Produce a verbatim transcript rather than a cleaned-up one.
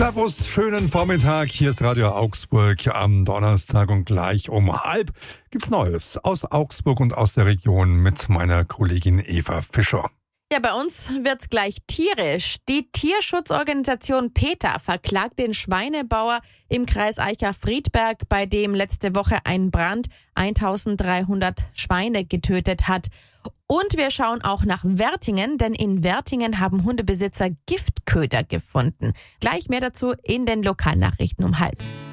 Servus, schönen Vormittag. Hier ist Radio Augsburg am Donnerstag und gleich um halb gibt's Neues aus Augsburg und aus der Region mit meiner Kollegin Eva Fischer. Ja, bei uns wird's gleich tierisch. Die Tierschutzorganisation PETA verklagt den Schweinebauer im Kreis Aicha-Friedberg, bei dem letzte Woche ein Brand eintausenddreihundert Schweine getötet hat. Und wir schauen auch nach Wertingen, denn in Wertingen haben Hundebesitzer Giftköder gefunden. Gleich mehr dazu in den Lokalnachrichten um halb.